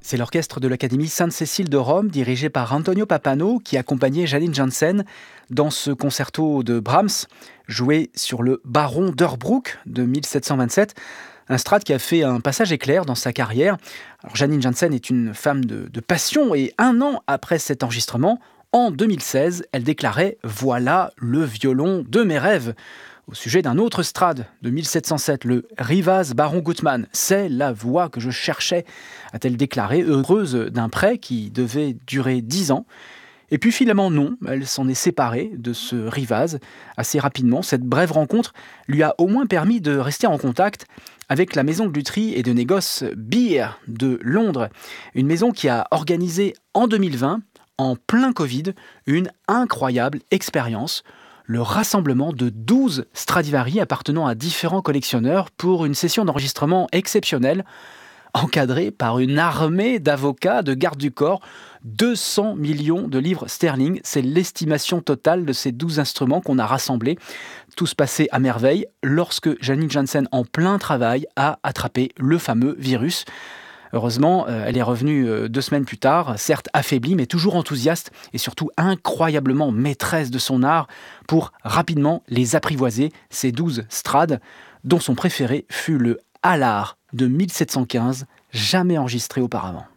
C'est l'orchestre de l'Académie Sainte-Cécile de Rome, dirigé par Antonio Pappano, qui accompagnait Janine Jansen dans ce concerto de Brahms, joué sur le Baron d'Hersbruck de 1727. Un Strad qui a fait un passage éclair dans sa carrière. Alors, Janine Jansen est une femme de passion et un an après cet enregistrement, en 2016, elle déclarait « Voilà le violon de mes rêves » au sujet d'un autre Strad de 1707, le Rivas Baron Gutmann. « C'est la voix que je cherchais », a-t-elle déclaré, heureuse d'un prêt qui devait durer 10 ans. Et puis finalement non, elle s'en est séparée de ce Rivas assez rapidement. Cette brève rencontre lui a au moins permis de rester en contact avec la maison de lutherie et de négoce Beer de Londres. Une maison qui a organisé en 2020, en plein Covid, une incroyable expérience. Le rassemblement de 12 Stradivari appartenant à différents collectionneurs pour une session d'enregistrement exceptionnelle, encadrée par une armée d'avocats, de gardes du corps, 200 millions de livres sterling. C'est l'estimation totale de ces 12 instruments qu'on a rassemblés. Tout se passait à merveille lorsque Janine Jansen, en plein travail, a attrapé le fameux virus. Heureusement, elle est revenue 2 semaines plus tard, certes affaiblie, mais toujours enthousiaste et surtout incroyablement maîtresse de son art pour rapidement les apprivoiser, ces 12 Strad, dont son préféré fut le Alard de 1715, jamais enregistré auparavant.